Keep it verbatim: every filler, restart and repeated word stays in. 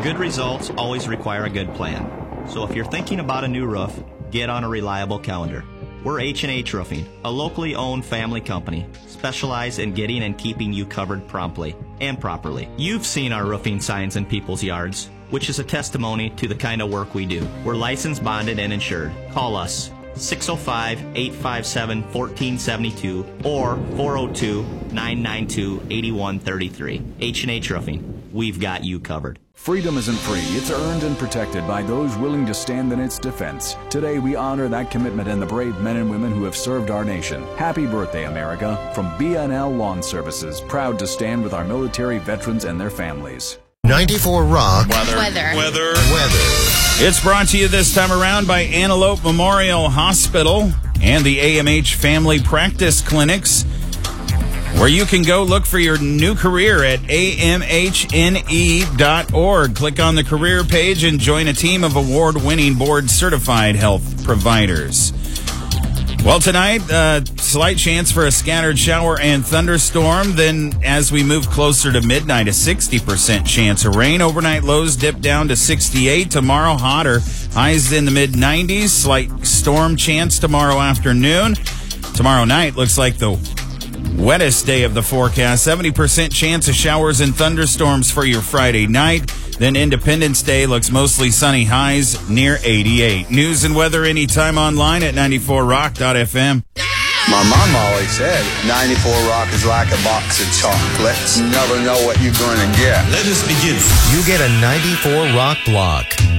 Good results always require a good plan. So if you're thinking about a new roof, get on a reliable calendar. We're H and H Roofing, a locally owned family company, specialized in getting and keeping you covered promptly and properly. You've seen our roofing signs in people's yards, which is a testimony to the kind of work we do. We're licensed, bonded, and insured. Call us six oh five, eight five seven, one four seven two or four oh two, nine nine two, eight one three three. H and H Roofing. We've got you covered. Freedom isn't free. It's earned and protected by those willing to stand in its defense. Today, we honor that commitment and the brave men and women who have served our nation. Happy birthday, America. From B N L Lawn Services, proud to stand with our military veterans and their families. ninety-four Rock. Weather. Weather. Weather. Weather. It's brought to you this time around by Antelope Memorial Hospital and the A M H Family Practice Clinics, where you can go look for your new career at A M H N E dot org. Click on the career page and join a team of award-winning board-certified health providers. Well, tonight, uh, slight chance for a scattered shower and thunderstorm. Then, as we move closer to midnight, a sixty percent chance of rain. Overnight lows dip down to sixty-eight. Tomorrow, hotter. Highs in the mid nineties. Slight storm chance tomorrow afternoon. Tomorrow night looks like the wettest day of the forecast. seventy percent chance of showers and thunderstorms for your Friday night. Then Independence Day looks mostly sunny, highs near eighty-eight. News and weather anytime online at ninety-four rock dot f m. My mom always said ninety-four Rock is like a box of chocolates. You never know what you're going to get. Let us begin. You get a ninety-four Rock block.